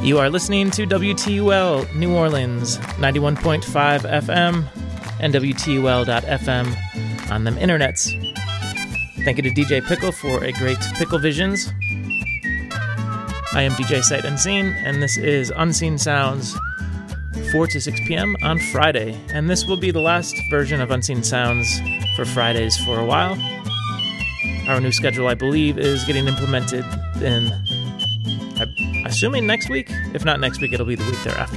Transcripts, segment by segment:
You are listening to WTUL New Orleans, 91.5 FM, and WTUL.FM on them internets. Thank you to DJ Pickle for a great Pickle Visions. I am DJ Sight Unseen, and this is Unseen Sounds, 4 to 6 p.m. on Friday. And this will be the last version of Unseen Sounds for Fridays for a while. Our new schedule, I believe, is getting implemented in, assuming next week. If not next week, it'll be the week thereafter.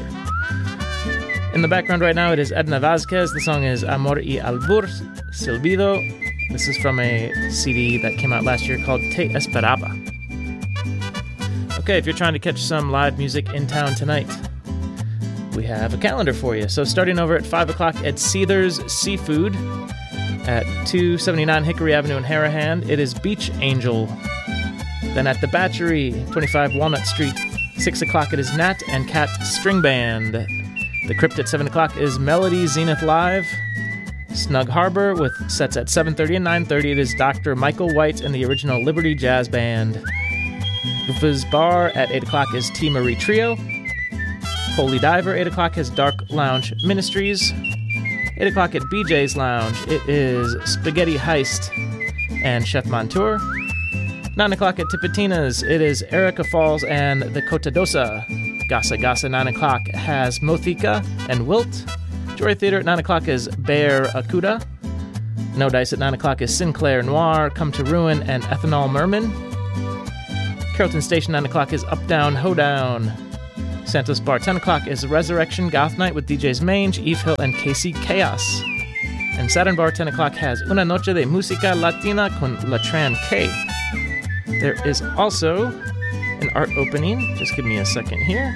In the background right now, it is Edna Vazquez. The song is Amor y Albur Silbido. This is from a CD that came out last year called Te Esperaba. Okay, if you're trying to catch some live music in town tonight, we have a calendar for you. So starting over at 5 o'clock at Seether's Seafood at 279 Hickory Avenue in Harahan, it is Beach Angel. Then at the Batchery, 25 Walnut Street, 6 o'clock it is Nat and Cat String Band. The Crypt at 7 o'clock is Melody Zenith Live. Snug Harbor with sets at 7:30 and 9:30, it is Dr. Michael White and the Original Liberty Jazz Band. Ufa's Bar at 8 o'clock is T. Marie Trio. Holy Diver, 8 o'clock has Dark Lounge Ministries. 8 o'clock at BJ's Lounge, it is Spaghetti Heist and Chef Montour. 9 o'clock at Tipitina's, it is Erica Falls and the Cotadosa. Gasa Gasa, 9 o'clock has Mothika and Wilt. Joy Theater at 9 o'clock is Bear Akuda. No Dice at 9 o'clock is Sinclair Noir, Come to Ruin, and Ethanol Merman. Carrollton Station, 9 o'clock is Up Down Hoedown. Santos Bar, 10 o'clock is Resurrection Goth Night with DJs Mange, Eve Hill, and Casey Chaos. And Saturn Bar, 10 o'clock has Una Noche de Música Latina con Latran K. There is also an art opening. Just give me a second here.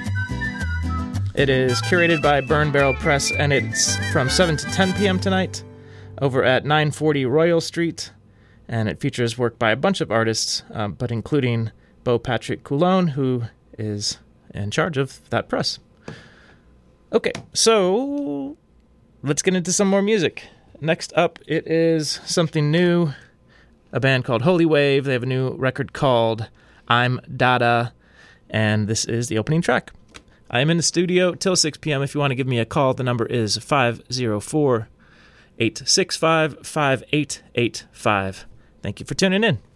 It is curated by Burn Barrel Press, and it's from 7 to 10 p.m. tonight over at 940 Royal Street. And it features work by a bunch of artists, but including Beau Patrick Coulon, who is in charge of that press. Okay, so let's get into some more music. Next up, it is something new, a band called Holy Wave. They have a new record called I'm Dada, and this is the opening track. I am in the studio till 6 p.m. If you want to give me a call, the number is 504-865-5885. Thank you for tuning in.